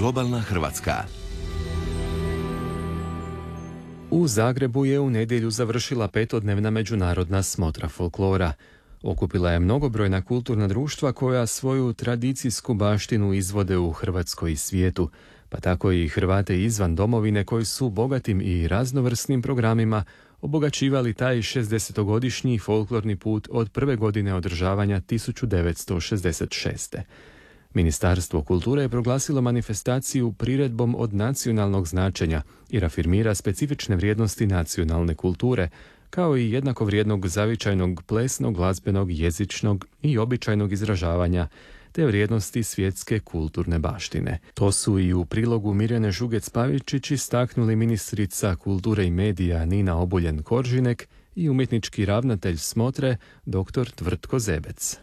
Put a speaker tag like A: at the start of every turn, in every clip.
A: Globalna Hrvatska.
B: U Zagrebu je u nedjelju završila 5-dnevna međunarodna smotra folklora. Okupila je mnogobrojna kulturna društva koja svoju tradicijsku baštinu izvode u Hrvatskoj i svijetu, pa tako i Hrvate izvan domovine koji su bogatim i raznovrsnim programima obogaćivali taj 60-godišnji folklorni put od prve godine održavanja 1966. Ministarstvo kulture je proglasilo manifestaciju priredbom od nacionalnog značenja jer afirmira specifične vrijednosti nacionalne kulture, kao i jednako vrijednog zavičajnog plesnog, glazbenog, jezičnog i običajnog izražavanja, te vrijednosti svjetske kulturne baštine. To su i u prilogu Mirjane Žugec-Pavičić istaknuli ministrica kulture i medija Nina Obuljen-Koržinek i umjetnički ravnatelj smotre dr. Tvrtko Zebec.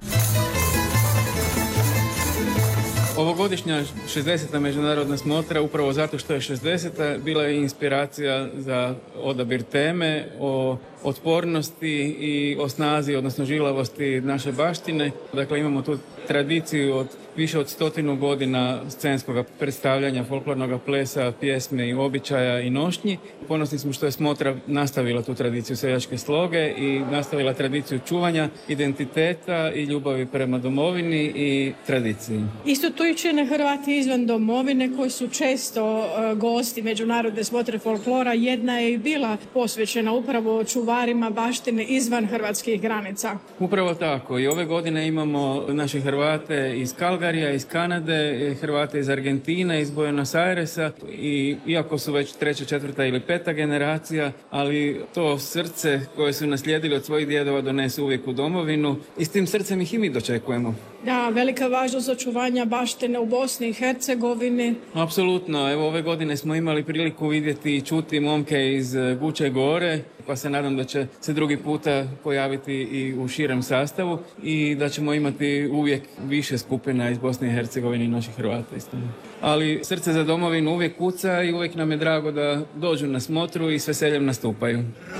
C: Ovogodišnja 60. međunarodna smotra, upravo zato što je 60. bila je inspiracija za odabir teme o otpornosti i o snazi, odnosno žilavosti naše baštine. Dakle, imamo tu tradiciju od više od 100 godina scenskog predstavljanja folklornog plesa, pjesme i običaja i nošnji. Ponosni smo što je smotra nastavila tu tradiciju seljačke sloge i nastavila tradiciju čuvanja identiteta i ljubavi prema domovini i tradiciji.
D: Isto tu i čine Hrvati izvan domovine koji su često gosti međunarodne smotre folklora. Jedna je i bila posvećena upravo čuvarima baštine izvan hrvatskih granica.
C: Upravo tako. I ove godine imamo naše Hrvate iz Kalgarija, iz Kanade, Hrvate iz Argentine, iz Buenos Airesa i iako su već 3., 4. ili 5. generacija, ali to srce koje su naslijedili od svojih djedova donesu uvijek u domovinu i s tim srcem ih i mi dočekujemo.
D: Da, velika važnost očuvanja baštine u Bosni i Hercegovini.
C: Apsolutno. Evo, ove godine smo imali priliku vidjeti i čuti momke iz Guče Gore, pa se nadam da će se drugi puta pojaviti i u širem sastavu i da ćemo imati uvijek više skupina iz Bosne i Hercegovine i naših Hrvata isto. Ali srce za domovinu uvijek kuca i uvijek nam je drago da dođu na smotru i s veseljem nastupaju.